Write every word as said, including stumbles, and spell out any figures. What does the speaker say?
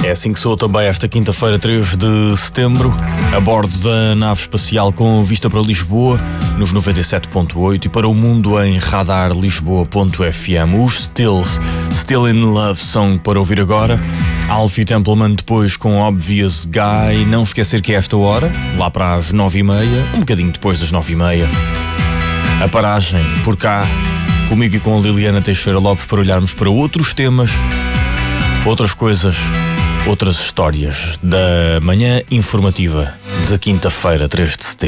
É assim que soa também esta quinta-feira, três de setembro, a bordo da nave espacial com vista para Lisboa, nos noventa e sete ponto oito, e para o mundo em radar lisboa ponto f m. Os Stills, Still in Love Song para ouvir agora. Alfie Templeman depois com Obvious Guy. Não esquecer que é esta hora, lá para as nove e meia, um bocadinho depois das nove e meia, a paragem por cá, comigo e com a Liliana Teixeira Lopes, para olharmos para outros temas, outras coisas, outras histórias da manhã informativa de quinta-feira, três de setembro.